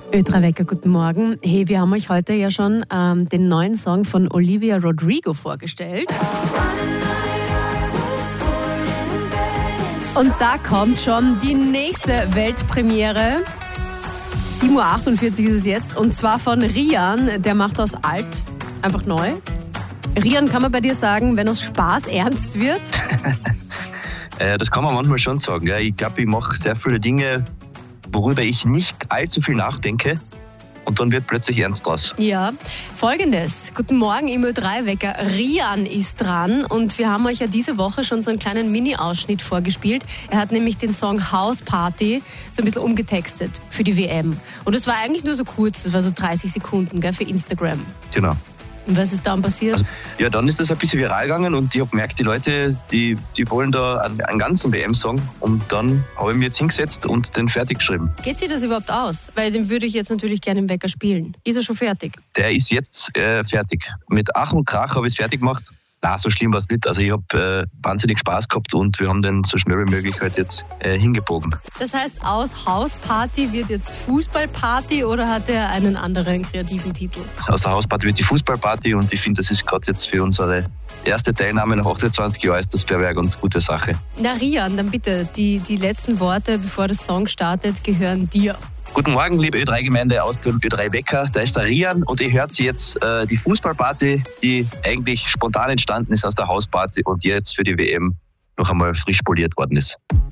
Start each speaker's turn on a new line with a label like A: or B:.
A: Ö3 Wecker, guten Morgen. Hey, wir haben euch heute ja schon den neuen Song von Olivia Rodrigo vorgestellt. Und da kommt schon die nächste Weltpremiere. 7.48 Uhr ist es jetzt. Und zwar von Rian. Der macht aus alt einfach neu. Rian, kann man bei dir sagen, wenn aus Spaß ernst wird?
B: Das kann man manchmal schon sagen. Ja. Ich glaube, ich mache sehr viele Dinge, worüber ich nicht allzu viel nachdenke. Und dann wird plötzlich ernst draus.
A: Ja, Folgendes. Guten Morgen im Ö3-Wecker. Rian ist dran und wir haben euch ja diese Woche schon so einen kleinen Mini-Ausschnitt vorgespielt. Er hat nämlich den Song House Party so ein bisschen umgetextet für die WM. Und es war eigentlich nur so kurz, das war so 30 Sekunden, gell, für Instagram.
B: Genau.
A: Und was ist dann passiert?
B: Also, ja, dann ist das ein bisschen viral gegangen und ich habe gemerkt, die Leute, die wollen da einen ganzen WM-Song. Und dann habe ich mich jetzt hingesetzt und den fertig geschrieben.
A: Geht sich das überhaupt aus? Weil den würde ich jetzt natürlich gerne im Wecker spielen. Ist er schon fertig?
B: Der ist jetzt fertig. Mit Ach und Krach habe ich es fertig gemacht. Na, so schlimm war es nicht. Also ich habe wahnsinnig Spaß gehabt und wir haben den so schnell wie möglich halt jetzt hingebogen.
A: Das heißt, aus Hausparty wird jetzt Fußballparty oder hat er einen anderen kreativen Titel?
B: Aus der Hausparty wird die Fußballparty und ich finde, das ist gerade jetzt für unsere erste Teilnahme nach 28 Jahren ist das wäre eine ganz gute Sache.
A: Na Rian, dann bitte, die letzten Worte, bevor der Song startet, gehören dir.
B: Guten Morgen, liebe Ö3-Gemeinde aus dem Ö3-Wecker. Da ist der Rian und ihr hört jetzt die Fußballparty, die eigentlich spontan entstanden ist aus der Hausparty und jetzt für die WM noch einmal frisch poliert worden ist.